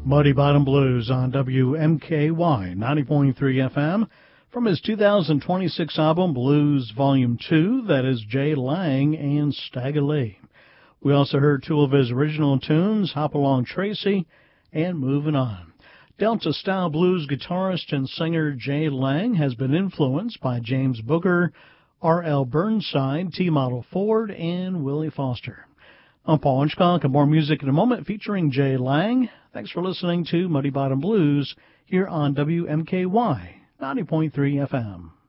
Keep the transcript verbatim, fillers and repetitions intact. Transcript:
Muddy Bottom Blues on W M K Y ninety point three F M from his two thousand twenty-six album Blues Volume two, that is Jay Lang and Stagger Lee. We also heard two of his original tunes, Hop Along Tracy and Moving On. Delta-style blues guitarist and singer Jay Lang has been influenced by James Booker, R L Burnside, T-Model Ford, and Willie Foster. I'm Paul Inchcock, and more music in a moment featuring Jay Lang. Thanks for listening to Muddy Bottom Blues here on W M K Y ninety point three F M.